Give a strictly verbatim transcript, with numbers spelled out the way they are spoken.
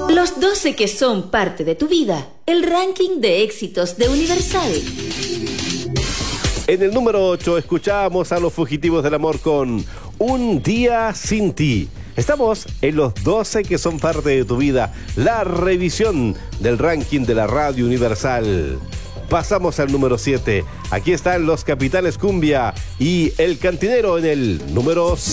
Los doce que son parte de tu vida. El ranking de éxitos de Universal. En el número ocho escuchamos a Los Fugitivos del Amor con Un Día Sin Ti. Estamos en los doce que son parte de tu vida. La revisión del ranking de la Radio Universal. Pasamos al número siete. Aquí están Los Capitanes Cumbia y El Cantinero en el número